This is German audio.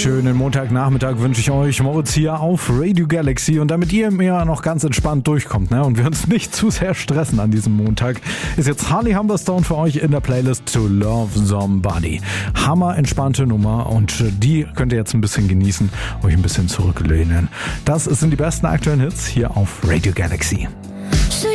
schönen Montagnachmittag wünsche ich euch. Moritz hier auf Radio Galaxy. Und damit ihr mir noch ganz entspannt durchkommt, ne, und wir uns nicht zu sehr stressen an diesem Montag, ist jetzt Harley Humberstone für euch in der Playlist To Love Somebody. Hammer entspannte Nummer und die könnt ihr jetzt ein bisschen genießen, euch ein bisschen zurücklehnen. Das sind die besten aktuellen Hits hier auf Radio Galaxy.